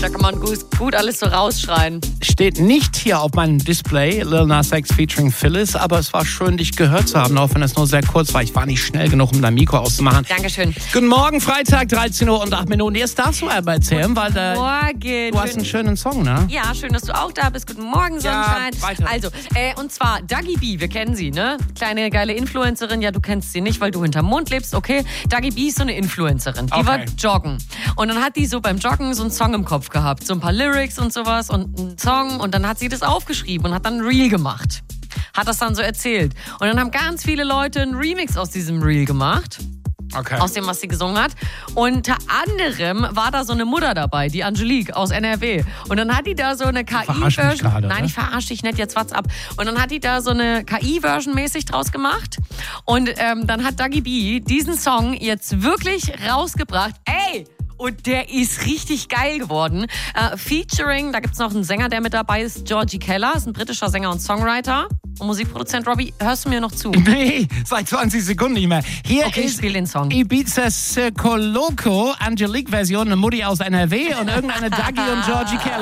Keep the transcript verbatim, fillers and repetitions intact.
Da kann man gut, gut alles so rausschreien. Steht nicht hier auf meinem Display, Lil Nas X featuring Phyllis, aber es war schön, dich gehört zu haben, auch wenn es nur sehr kurz war. Ich war nicht schnell genug, um dein Mikro auszumachen. Dankeschön. Guten Morgen, Freitag, dreizehn Uhr und acht Minuten. Jetzt darfst du aber erzählen, weil der, Morgen. du hast einen schönen Song, ne? Ja, schön, dass du auch da bist. Guten Morgen, Sonnenschein. Ja, weiter. Also, äh, und zwar Dagi B, wir kennen sie, ne? Kleine, geile Influencerin. Ja, du kennst sie nicht, weil du hinterm Mond lebst. Okay, Dagi B ist so eine Influencerin. Die Okay. war joggen. Und dann hat die so beim Joggen so einen Song im Kopf gehabt. So ein paar Lyrics und sowas und einen Song. Und dann hat sie das aufgeschrieben und hat dann ein Reel gemacht. Hat das dann so erzählt. Und dann haben ganz viele Leute einen Remix aus diesem Reel gemacht. Okay. Aus dem, was sie gesungen hat. Unter anderem war da so eine Mutter dabei, die Angelique aus N R W. Und dann hat die da so eine K Verarsch mich I-Version. gerade, Nein, oder? ich verarsche dich nicht, jetzt WhatsApp. Und dann hat die da so eine K I-Version mäßig draus gemacht. Und ähm, dann hat Dagi B diesen Song jetzt wirklich rausgebracht. Ey! Und der ist richtig geil geworden. Äh, featuring, da gibt's noch einen Sänger, der mit dabei ist, Georgie Keller, ist ein britischer Sänger und Songwriter. Und Musikproduzent. Robbie, hörst du mir noch zu? Nee, seit zwanzig Sekunden nicht mehr. Hier Okay, ich ist spiel den Song. Ibiza Circo Loco, Angelique-Version, eine Mutti aus N R W und irgendeine Dagi und Georgie Keller.